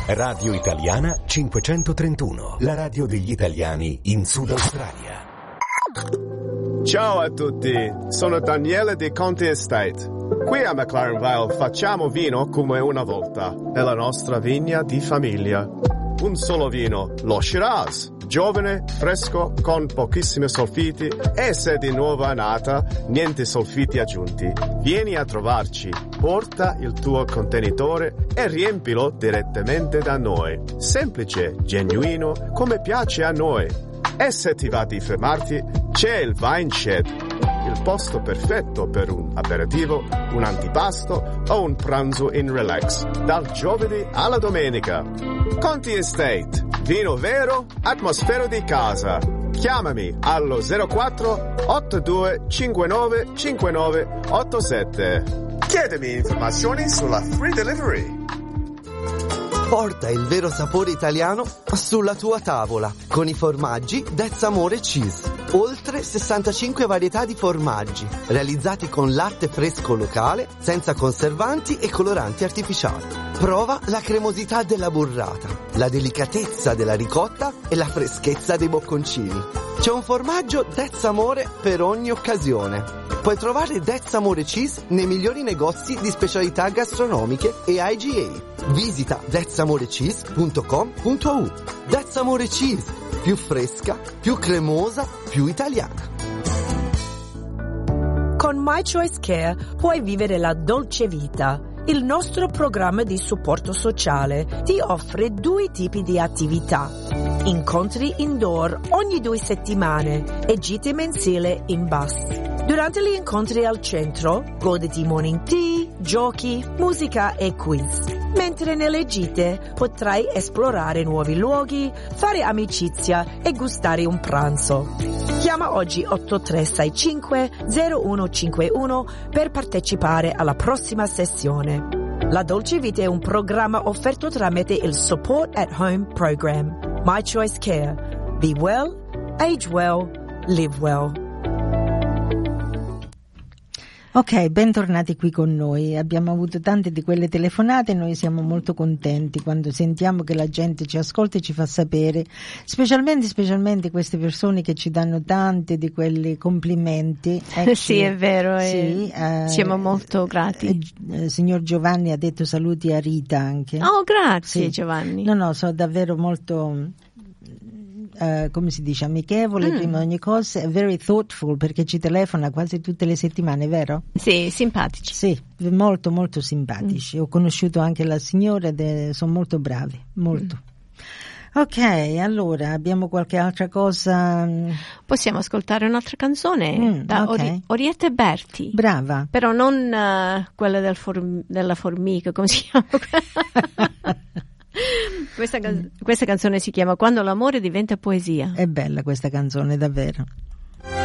Radio Italiana 531, la radio degli italiani in Sud Australia. Ciao a tutti, sono Daniele di Conti Estate. Qui a McLaren Vale facciamo vino come una volta, nella nostra vigna di famiglia. Un solo vino, lo Shiraz, giovane, fresco, con pochissimi solfiti e sedi nuova nata, niente solfiti aggiunti. Vieni a trovarci, porta il tuo contenitore e riempilo direttamente da noi. Semplice, genuino, come piace a noi. E se ti va di fermarti, c'è il Vine Shed, il posto perfetto per un aperitivo, un antipasto o un pranzo in relax, dal giovedì alla domenica. Conti Estate, vino vero, atmosfera di casa. Chiamami allo 04 82 59 59 87. Chiedimi informazioni sulla free delivery. Porta il vero sapore italiano sulla tua tavola con i formaggi That's Amore Cheese. Oltre 65 varietà di formaggi realizzati con latte fresco locale, senza conservanti e coloranti artificiali. Prova la cremosità della burrata, la delicatezza della ricotta e la freschezza dei bocconcini. C'è un formaggio That's Amore per ogni occasione. Puoi trovare That's Amore Cheese nei migliori negozi di specialità gastronomiche e IGA. Visita thatsamorecheese.com.au. That's Amore Cheese, più fresca, più cremosa, più italiana. Con My Choice Care puoi vivere la dolce vita. Il nostro programma di supporto sociale ti offre 2 tipi di attività. Incontri indoor ogni 2 settimane e gite mensili in bus. Durante gli incontri al centro, goditi morning tea, giochi, musica e quiz. Mentre nelle gite potrai esplorare nuovi luoghi, fare amicizia e gustare un pranzo. Chiama oggi 8365 0151 per partecipare alla prossima sessione. La Dolce Vita è un programma offerto tramite il Support at Home Program. My Choice Care. Be well, age well, live well. Ok, bentornati qui con noi. Abbiamo avuto tante di quelle telefonate e noi siamo molto contenti quando sentiamo che la gente ci ascolta e ci fa sapere, specialmente queste persone che ci danno tanti di quelli complimenti. Sì, è vero, sì, siamo molto grati. Signor Giovanni ha detto saluti a Rita anche. Oh, grazie, sì. Giovanni. No, sono davvero molto... come si dice, amichevole prima di ogni cosa, very thoughtful, perché ci telefona quasi tutte le settimane, vero? Sì, simpatici. Sì, molto molto simpatici. Ho conosciuto anche la signora ed sono molto bravi, molto. Ok, allora abbiamo qualche altra cosa? Possiamo ascoltare un'altra canzone da Orietta Berti. Brava. Però non quella della formica, come si chiama? Questa canzone si chiama Quando l'amore diventa poesia. È bella questa canzone, davvero.